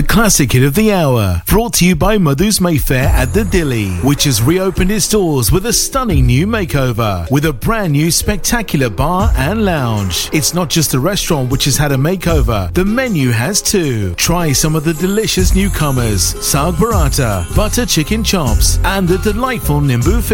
The classic hit of the hour, brought to you by Madhu's Mayfair at the Dilly, which has reopened its doors with a stunning new makeover, with a brand new spectacular bar and lounge. It's not just a restaurant which has had a makeover, the menu has too. Try some of the delicious newcomers, Saag Paratha, butter chicken chops, and the delightful Nimbu fish.